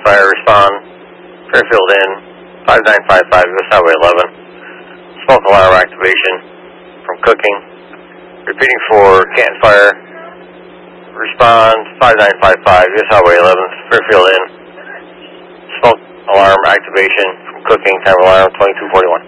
fire, respond. Fairfield in, 5955, US Highway 11. Smoke alarm activation from cooking. Repeating for Canton Fire. Respond, 5955, US Highway 11, Fairfield in. Smoke alarm activation from cooking, time of alarm 2241.